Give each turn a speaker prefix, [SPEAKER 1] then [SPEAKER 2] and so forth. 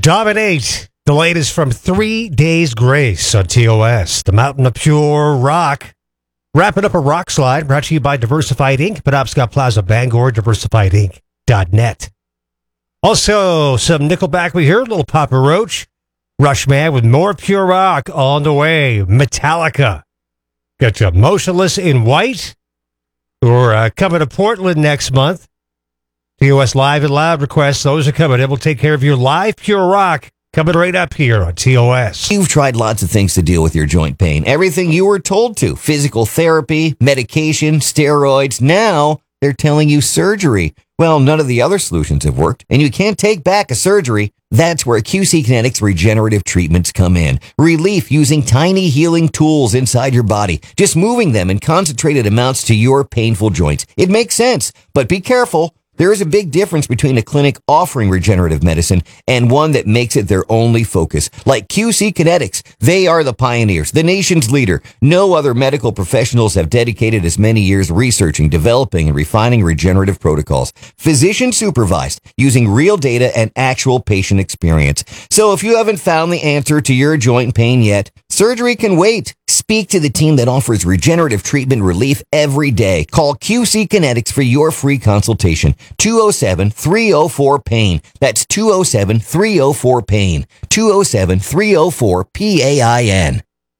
[SPEAKER 1] Dominate. The latest from 3 Days Grace on TOS, the mountain of pure rock. Wrapping up a rock slide brought to you by Diversified Inc., Penobscot Plaza, Bangor, diversifiedinc.net. Also, some Nickelback we heard, a little Papa Roach. Rushman with more pure rock on the way. Metallica. Got you Motionless in White. We're coming to Portland next month. TOS Live and Loud requests, those are coming in. We'll take care of your live pure rock coming right up here on TOS.
[SPEAKER 2] You've tried lots of things to deal with your joint pain. Everything you were told to. Physical therapy, medication, steroids. Now they're telling you surgery. Well, none of the other solutions have worked, and you can't take back a surgery. That's where QC Kinetics regenerative treatments come in. Relief using tiny healing tools inside your body, just moving them in concentrated amounts to your painful joints. It makes sense, but be careful. There is a big difference between a clinic offering regenerative medicine and one that makes it their only focus. Like QC Kinetics, they are the pioneers, the nation's leader. No other medical professionals have dedicated as many years researching, developing, and refining regenerative protocols. Physician supervised, using real data and actual patient experience. So if you haven't found the answer to your joint pain yet, surgery can wait. Speak to the team that offers regenerative treatment relief every day. Call QC Kinetics for your free consultation. 207-304-PAIN. That's 207-304-PAIN. 207-304-PAIN.